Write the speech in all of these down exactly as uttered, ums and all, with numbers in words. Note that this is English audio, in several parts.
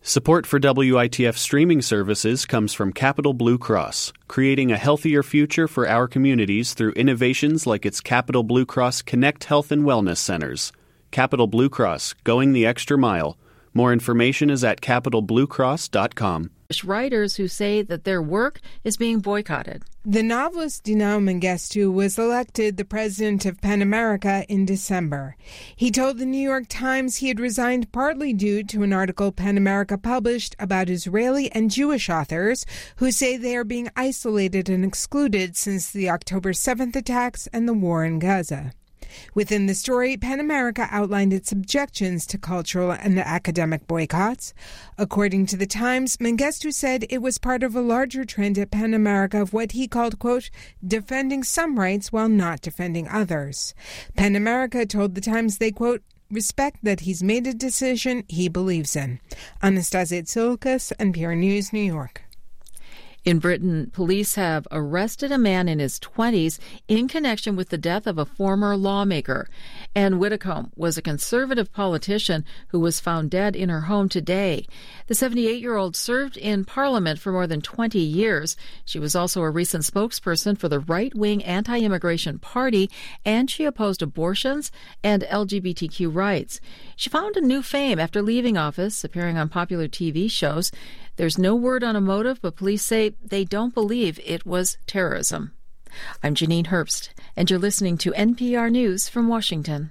Support for W I T F streaming services comes from Capital Blue Cross, creating a healthier future for our communities through innovations like its Capital Blue Cross Connect Health and Wellness Centers. Capital Blue Cross, going the extra mile. More information is at capital blue cross dot com. Writers who say that their work is being boycotted. The novelist Dinao Mengistu was elected the president of PEN America in December. He told the New York Times he had resigned partly due to an article PEN America published about Israeli and Jewish authors who say they are being isolated and excluded since the October seventh attacks and the war in Gaza. Within the story, PEN America outlined its objections to cultural and academic boycotts. According to the Times, Mengistu said it was part of a larger trend at PEN America of what he called, quote, defending some rights while not defending others. PEN America told the Times they, quote, respect that he's made a decision he believes in. Anastasia Tsoukas, N P R News, New York. In Britain, police have arrested a man in his twenties in connection with the death of a former lawmaker. Anne Widdecombe was a conservative politician who was found dead in her home today. The seventy-eight-year-old served in Parliament for more than twenty years. She was also a recent spokesperson for the right-wing anti-immigration party, and she opposed abortions and L G B T Q rights. She found a new fame after leaving office, appearing on popular T V shows. There's no word on a motive, but police say they don't believe it was terrorism. I'm Janine Herbst, and you're listening to N P R News from Washington.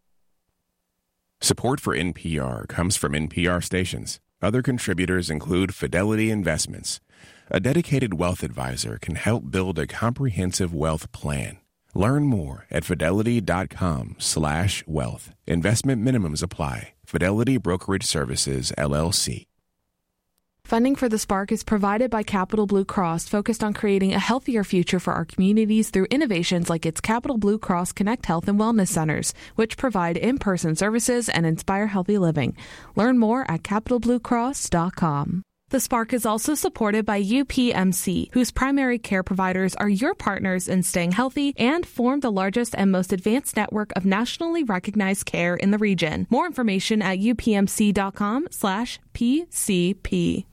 Support for N P R comes from N P R stations. Other contributors include Fidelity Investments. A dedicated wealth advisor can help build a comprehensive wealth plan. Learn more at fidelity.com slash wealth. Investment minimums apply. Fidelity Brokerage Services, L L C. Funding for The Spark is provided by Capital Blue Cross, focused on creating a healthier future for our communities through innovations like its Capital Blue Cross Connect Health and Wellness Centers, which provide in-person services and inspire healthy living. Learn more at capital blue cross dot com. The Spark is also supported by U P M C, whose primary care providers are your partners in staying healthy and form the largest and most advanced network of nationally recognized care in the region. More information at upmc.com slash PCP.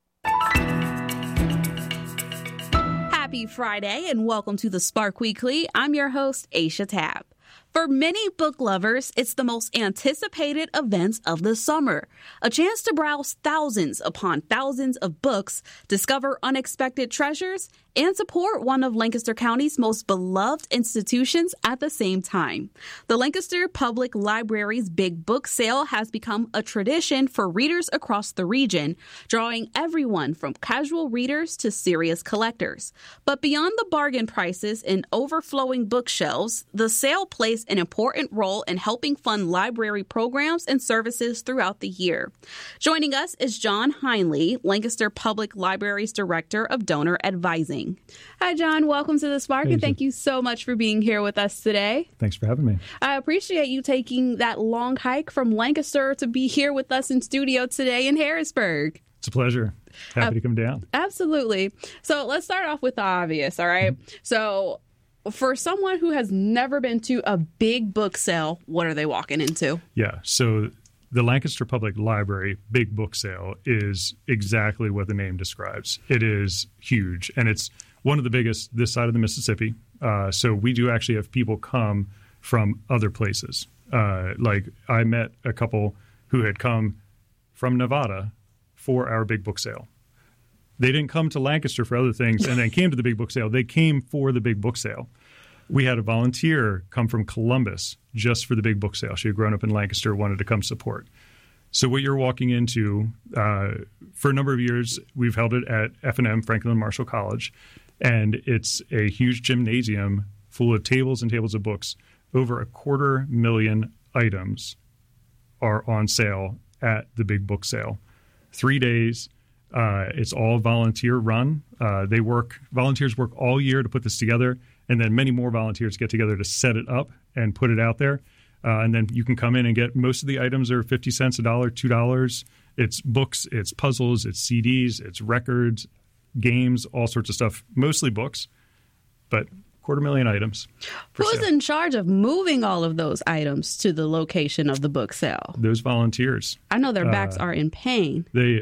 Happy Friday and welcome to the Spark Weekly. I'm your host, Aisha Tabb. For many book lovers, it's the most anticipated event of the summer. A chance to browse thousands upon thousands of books, discover unexpected treasures, and support one of Lancaster County's most beloved institutions at the same time. The Lancaster Public Library's Big Book Sale has become a tradition for readers across the region, drawing everyone from casual readers to serious collectors. But beyond the bargain prices and overflowing bookshelves, the sale plays an important role in helping fund library programs and services throughout the year. Joining us is John Heinley, Lancaster Public Library's Director of Donor Advising. Hi, John. Welcome to the Spark, Hey, and thank you so much for being here with us today. Thanks for having me. I appreciate you taking that long hike from Lancaster to be here with us in studio today in Harrisburg. It's a pleasure. Happy uh, to come down. Absolutely. So let's start off with the obvious, all right? Mm-hmm. So for someone who has never been to a big book sale, what are they walking into? Yeah, so the Lancaster Public Library Big Book Sale is exactly what the name describes. It is huge, and it's one of the biggest this side of the Mississippi. Uh, so we do actually have people come from other places. Uh, like I met a couple who had come from Nevada for our Big Book Sale. They didn't come to Lancaster for other things and then came to the Big Book Sale. They came for the Big Book Sale. We had a volunteer come from Columbus just for the Big Book Sale. She had grown up in Lancaster, wanted to come support. So what you're walking into, uh, for a number of years, we've held it at F and M, Franklin Marshall College, and it's a huge gymnasium full of tables and tables of books. Over a quarter million items are on sale at the Big Book Sale. Three days. Uh, it's all volunteer run. Uh, they work, volunteers work all year to put this together, and then many more volunteers get together to set it up and put it out there. Uh, and then you can come in and get, most of the items are fifty cents, a dollar, two dollars. It's books, it's puzzles, it's C Ds, it's records, games, all sorts of stuff. Mostly books, but quarter million items. Who's sale. In charge of moving all of those items to the location of the book sale? Those volunteers. I know their backs uh, are in pain. They